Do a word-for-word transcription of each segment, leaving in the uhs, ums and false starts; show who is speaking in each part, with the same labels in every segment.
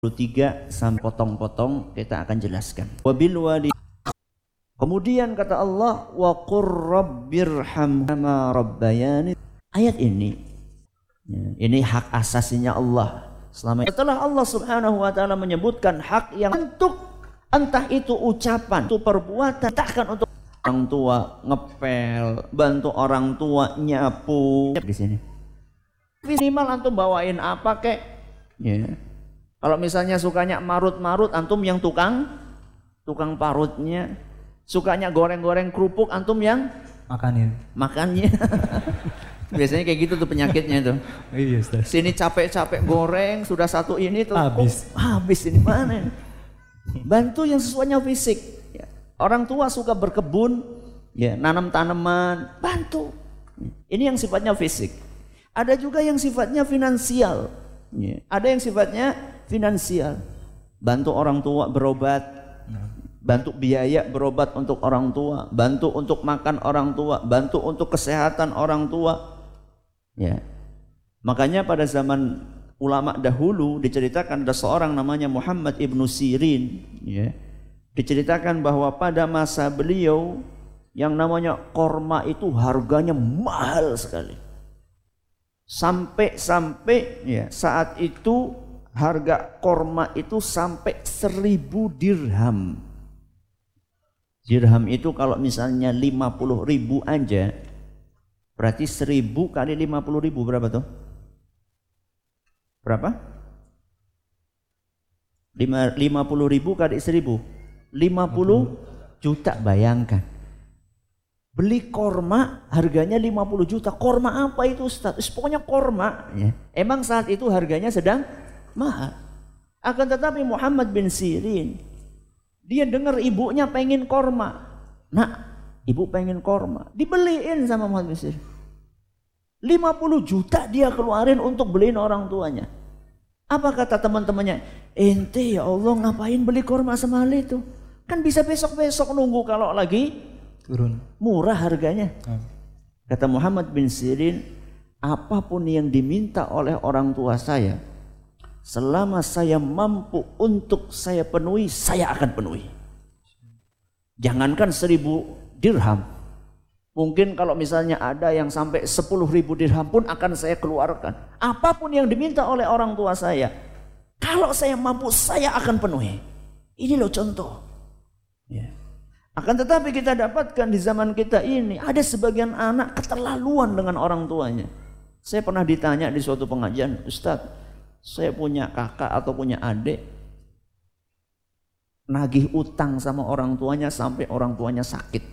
Speaker 1: tiga sampai potong-potong kita akan jelaskan. Wabil wali. Kemudian kata Allah, wa qur rabbirhamhuma rabbayani. Ayat ini, ini hak asasinya Allah. Selama setelah Allah Subhanahu wa taala menyebutkan hak yang untuk entah itu ucapan, itu perbuatan, takkan untuk orang tua ngepel, bantu orang tua nyapu di sini. Minimal antum bawain apa kek? Ya. Kalau misalnya sukanya marut-marut, antum yang tukang tukang parutnya. Sukanya goreng-goreng kerupuk, antum yang
Speaker 2: makanin.
Speaker 1: Makannya. Biasanya kayak gitu tuh penyakitnya tuh.
Speaker 2: Iya, Ustaz.
Speaker 1: Sini capek-capek goreng, sudah satu ini tuh
Speaker 2: habis.
Speaker 1: Oh, habis ini mana? Bantu yang sesuanya fisik. Ya. Orang tua suka berkebun, ya, nanam tanaman, bantu. Ini yang sifatnya fisik. Ada juga yang sifatnya finansial. Ya. Ada yang sifatnya finansial. Bantu orang tua berobat, bantu biaya berobat untuk orang tua, bantu untuk makan orang tua, bantu untuk kesehatan orang tua. Ya. Makanya pada zaman ulama dahulu diceritakan ada seorang namanya Muhammad ibnu Sirin. Ya. Diceritakan bahwa pada masa beliau yang namanya korma itu harganya mahal sekali. Sampai-sampai ya, saat itu harga korma itu sampai seribu dirham. Dirham itu kalau misalnya lima puluh ribu aja, berarti seribu kali lima puluh ribu berapa tuh? Berapa? lima puluh ribu kali seribu, lima puluh juta, bayangkan. Beli korma harganya lima puluh juta. Korma apa itu Ustaz? Pokoknya korma. Ya. Emang saat itu harganya sedang mahal. Akan tetapi Muhammad bin Sirin, dia dengar ibunya pengen korma. Nak, ibu pengen korma. Dibeliin sama Muhammad bin Sirin. lima puluh juta dia keluarin untuk beliin orang tuanya. Apa kata teman-temannya? Ente ya Allah ngapain beli korma semahal itu? Kan bisa besok-besok nunggu kalau lagi turun. Murah harganya. Hmm. Kata Muhammad bin Sirin, apapun yang diminta oleh orang tua saya, selama saya mampu untuk saya penuhi, saya akan penuhi. Jangankan seribu dirham, mungkin kalau misalnya ada yang sampai sepuluh ribu dirham pun akan saya keluarkan. Apapun yang diminta oleh orang tua saya, kalau saya mampu, saya akan penuhi. Ini loh contoh. Ya. Akan tetapi kita dapatkan di zaman kita ini ada sebagian anak keterlaluan dengan orang tuanya. Saya pernah ditanya di suatu pengajian, Ustadz, saya punya kakak atau punya adik nagih utang sama orang tuanya sampai orang tuanya sakit.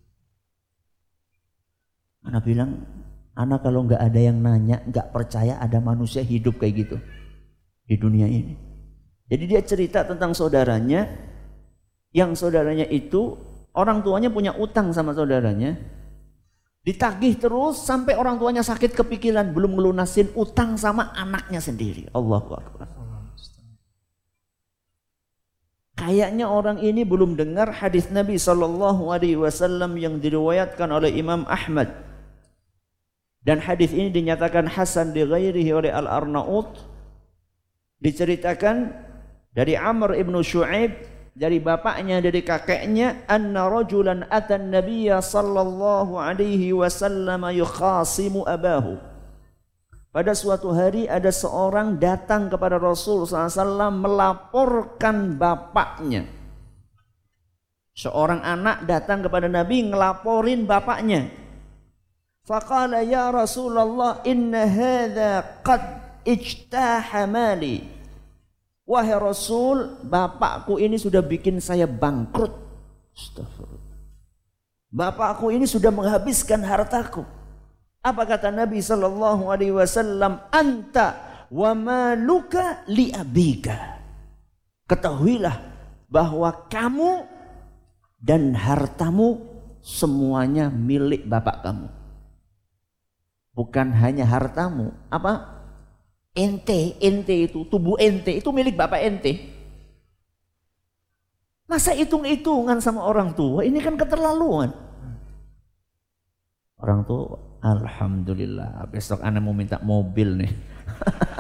Speaker 1: Anak bilang, anak kalau nggak ada yang nanya, nggak percaya ada manusia hidup kayak gitu di dunia ini. Jadi dia cerita tentang saudaranya, yang saudaranya itu orang tuanya punya utang sama saudaranya, ditagih terus sampai orang tuanya sakit kepikiran belum ngelunasin utang sama anaknya sendiri. Allahu Akbar. Kayaknya orang ini belum dengar hadis Nabi sallallahu alaihi wasallam yang diriwayatkan oleh Imam Ahmad. Dan hadis ini dinyatakan hasan di ghairihi oleh Al-Arnaut. Diceritakan dari Amr ibnu Shu'aib, dari bapaknya, dari kakeknya, anna rajulan atan nabiyya sallallahu alaihi wasallam yukhasimu abahu. Pada suatu hari ada seorang datang kepada Rasul sallallahu alaihi wasallam melaporkan bapaknya. Seorang anak datang kepada Nabi ngelaporin bapaknya. Faqala ya Rasulullah inna hadza qad ijtaha mali. Wahai Rasul, bapakku ini sudah bikin saya bangkrut. Astagfirullah. Bapakku ini sudah menghabiskan hartaku. Apa kata Nabi sallallahu alaihi wasallam? Anta wa maluka li abika. Ketahuilah bahwa kamu dan hartamu semuanya milik bapak kamu. Bukan hanya hartamu, apa? Ente, ente itu, tubuh ente itu milik bapak ente. Masa hitung-hitungan sama orang tua, ini kan keterlaluan. Orang tua, alhamdulillah, besok anak mau minta mobil nih.